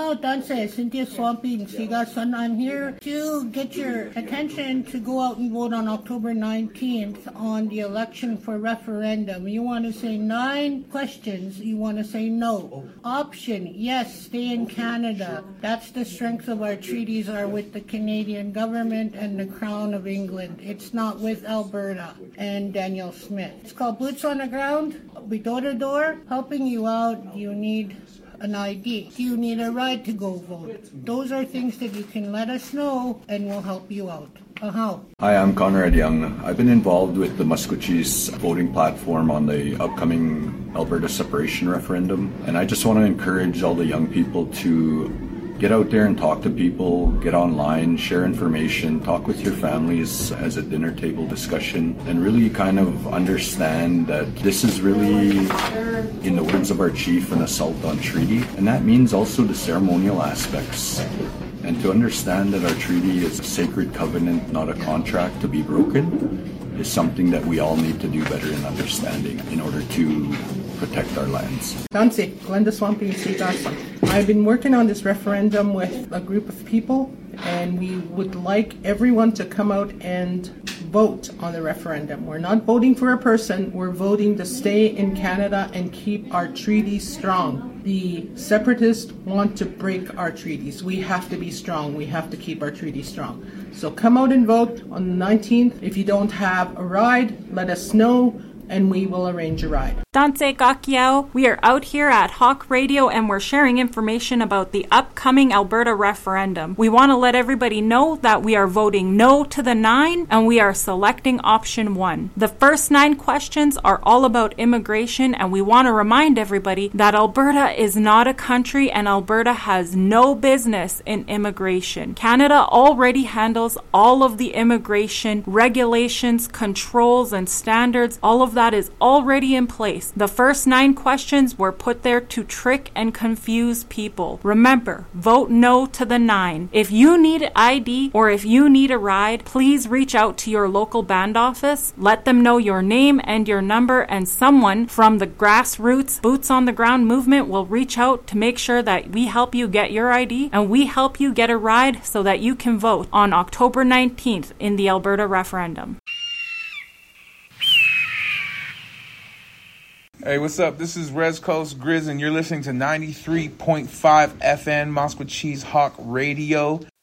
Hello, Danse, Cynthia Swampy and Siga-san. I'm here to get your attention to go out and vote on October 19th on the election for referendum. You want to say 9 questions. You want to say no. Option, yes, stay in Canada. That's the strength of our treaties are with the Canadian government and the Crown of England. It's not with Alberta and Danielle Smith. It's called Boots on the Ground. I'll be door to door, helping you out. You need an ID. Do you need a ride to go vote? Those are things that you can let us know and we'll help you out. How? Hi, I'm Conrad Young. I've been involved with the Musqueam voting platform on the upcoming Alberta separation referendum, and I just want to encourage all the young people to get out there and talk to people, get online, share information, talk with your families as a dinner table discussion, and really kind of understand that this is really, in the words of our chief, an assault on treaty. And that means also the ceremonial aspects. And to understand that our treaty is a sacred covenant, not a contract to be broken, is something that we all need to do better in understanding in order to protect our lands. Danse, Glenda Swampy and Siga-san. I've been working on this referendum with a group of people, and we would like everyone to come out and vote on the referendum. We're not voting for a person, we're voting to stay in Canada and keep our treaties strong. The separatists want to break our treaties. We have to be strong. We have to keep our treaties strong. So come out and vote on the 19th. If you don't have a ride, let us know, and we will arrange a ride. Danse Gakiao, we are out here at Hawk Radio and we're sharing information about the upcoming Alberta referendum. We want to let everybody know that we are voting no to the 9 and we are selecting option 1. The first 9 questions are all about immigration, and we want to remind everybody that Alberta is not a country and Alberta has no business in immigration. Canada already handles all of the immigration regulations, controls, and standards. All of that is already in place. The first 9 questions were put there to trick and confuse people. Remember, vote no to the 9. If you need ID or if you need a ride, please reach out to your local band office. Let them know your name and your number, and someone from the grassroots Boots on the Ground movement will reach out to make sure that we help you get your ID and we help you get a ride so that you can vote on October 19th in the Alberta referendum. Hey, what's up? This is Rez Coast Grizz, and you're listening to 93.5 FM Musqueam Hawk Radio.